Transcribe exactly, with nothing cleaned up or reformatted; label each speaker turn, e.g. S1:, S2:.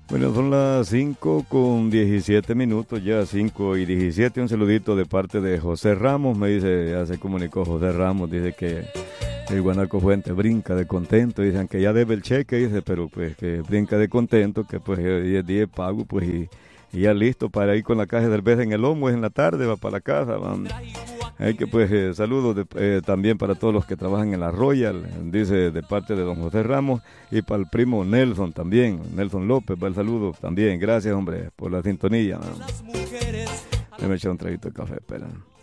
S1: Bueno, son las cinco con diecisiete minutos, ya cinco y diecisiete. Un saludito de parte de José Ramos, me dice, ya se comunicó José Ramos, dice que el Guanaco Fuente brinca de contento, dicen que ya debe el cheque, dice, pero pues que brinca de contento, que pues es día de pago, pues y, y ya listo para ir con la caja de cerveza en el lomo, es en la tarde, va para la casa, van. Hay que pues eh, saludos de, eh, también para todos los que trabajan en la Royal, dice de parte de don José Ramos, y para el primo Nelson también, Nelson López, va el saludo también. Gracias, hombre, por la sintonía. Déjame echar un traguito de café, espera.